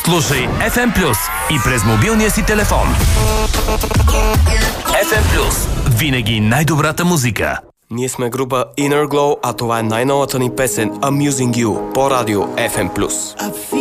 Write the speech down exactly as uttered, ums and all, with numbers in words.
Слушай еф ем Плюс и през мобилния си телефон. еф ем Плюс. Винаги най-добрата музика. Ние сме група Inner Glow, а това е най-новата ни песен Amusing You по радио еф ем Плюс.